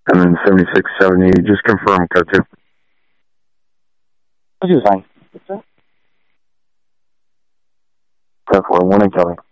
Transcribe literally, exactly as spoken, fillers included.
And then seventy-six seventy, just confirm code two. Code two is fine. Code four, one incoming.